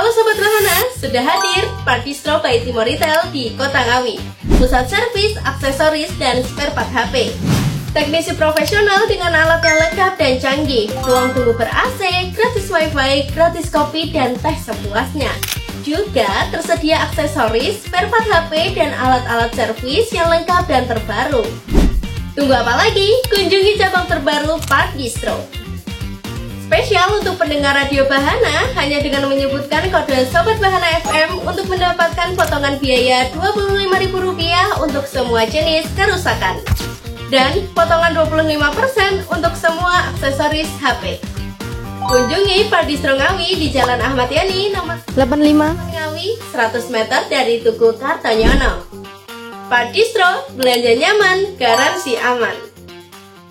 Halo Sobat Bahana, sudah hadir Partistro by Timo Retail di Kota Ngawi. Pusat servis, aksesoris, dan spare part HP. Teknisi profesional dengan alat yang lengkap dan canggih. Ruang tunggu ber-AC, gratis wifi, gratis kopi, dan teh sepuasnya. Juga tersedia aksesoris, spare part HP, dan alat-alat servis yang lengkap dan terbaru. Tunggu apa lagi? Kunjungi cabang terbaru Partistro. Spesial untuk pendengar Radio Bahana, hanya dengan menyebutkan kode Sobat Bahana FM untuk mendapatkan potongan biaya Rp25.000 untuk semua jenis kerusakan. Dan potongan 25% untuk semua aksesoris HP. Kunjungi Partistro Ngawi di Jalan Ahmad Yani nomor 85 Ngawi, 100 meter dari Tugu Kartonyono. Partistro, belanja nyaman, garansi aman.